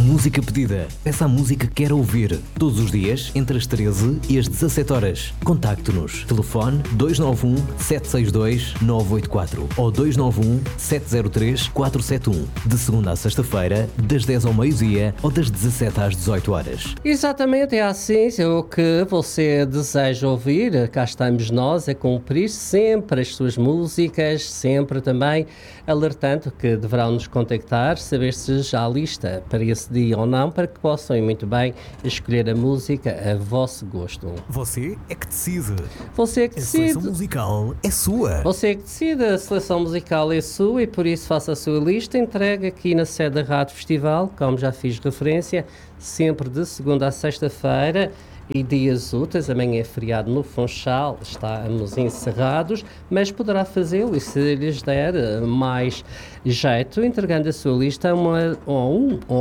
Música pedida. Peça a música que quer ouvir. Todos os dias, entre as 13 e as 17 horas. Contacte-nos. Telefone 291 762 984 ou 291 703 471. De segunda a sexta-feira, das 10 ao meio-dia ou das 17 às 18 horas. Exatamente, é assim. O que você deseja ouvir, cá estamos nós a cumprir sempre as suas músicas, sempre também alertando que deverão nos contactar, saber se já há lista para esse dia ou não, para que possam muito bem escolher a música a vosso gosto. Você é que decide. Você é que A decide. seleção musical é sua. Você é que decide, a seleção musical é sua e por isso faça a sua lista, entregue aqui na sede da Rádio Festival, como já fiz referência, sempre de segunda a sexta-feira e dias úteis. Amanhã é feriado no Funchal, estamos encerrados, mas poderá fazê-lo e se lhes der mais jeito, entregando a sua lista a um